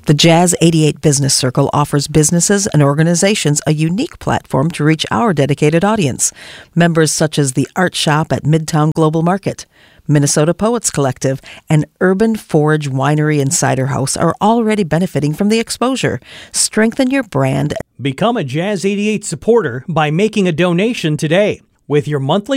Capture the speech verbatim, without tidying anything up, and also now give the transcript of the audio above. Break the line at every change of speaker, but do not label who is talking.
The Jazz eighty-eight Business Circle offers businesses and organizations a unique platform to reach our dedicated audience. Members such as the Art Shop at Midtown Global Market, Minnesota Poets Collective, and Urban Forge Winery and Cider House are already benefiting from the exposure. Strengthen your brand.
Become a Jazz eighty-eight supporter by making a donation today. With your monthly